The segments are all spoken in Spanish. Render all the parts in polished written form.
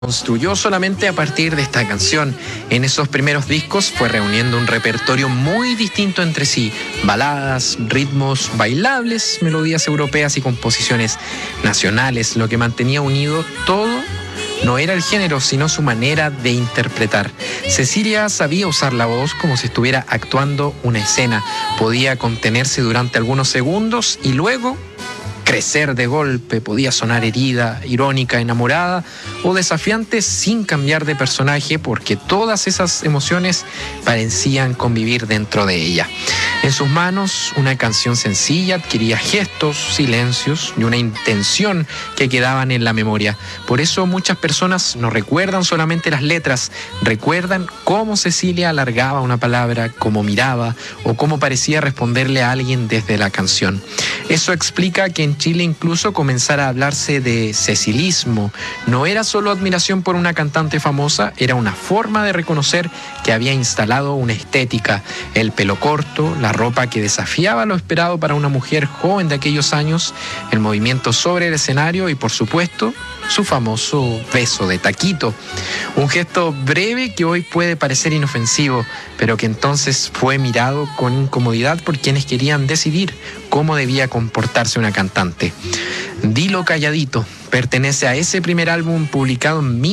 Construyó solamente a partir de esta canción. En esos primeros discos fue reuniendo un repertorio muy distinto entre sí: baladas, ritmos bailables, melodías europeas y composiciones nacionales. Lo que mantenía unido todo no era el género, sino su manera de interpretar. Cecilia sabía usar la voz como si estuviera actuando una escena. Podía contenerse durante algunos segundos y luego crecer de golpe. Podía sonar herida, irónica, enamorada o desafiante sin cambiar de personaje, porque todas esas emociones parecían convivir dentro de ella. En sus manos, una canción sencilla adquiría gestos, silencios y una intención que quedaban en la memoria. Por eso muchas personas no recuerdan solamente las letras, recuerdan cómo Cecilia alargaba una palabra, cómo miraba o cómo parecía responderle a alguien desde la canción. Eso explica que en Chile incluso comenzara a hablarse de cecilismo. No era solo admiración por una cantante famosa, era una forma de reconocer que había instalado una estética. El pelo corto, la ropa que desafiaba lo esperado para una mujer joven de aquellos años, el movimiento sobre el escenario y, por supuesto, su famoso beso de taquito. Un gesto breve que hoy puede parecer inofensivo, pero que entonces fue mirado con incomodidad por quienes querían decidir cómo debía comportarse una cantante. Dilo calladito pertenece a ese primer álbum publicado en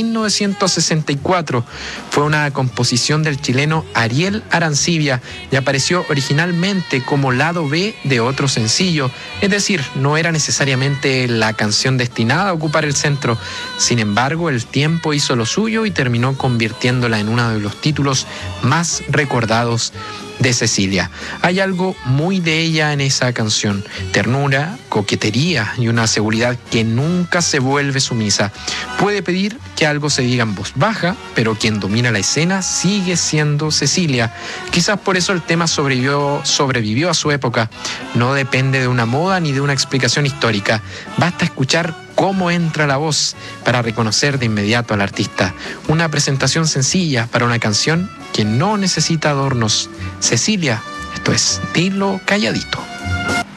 1964. Fue una composición del chileno Ariel Arancibia y apareció originalmente como lado B de otro sencillo, es decir, no era necesariamente la canción destinada a ocupar el centro. Sin embargo, el tiempo hizo lo suyo y terminó convirtiéndola en uno de los títulos más recordados de Cecilia. Hay algo muy de ella en esa canción: ternura, coquetería y una seguridad que nunca se vuelve sumisa. Puede pedir que algo se diga en voz baja, pero quien domina la escena sigue siendo Cecilia. Quizás por eso el tema sobrevivió a su época. No depende de una moda ni de una explicación histórica. Basta escuchar cómo entra la voz para reconocer de inmediato al artista. Una presentación sencilla para una canción que no necesita adornos. Cecilia, esto es Dilo calladito.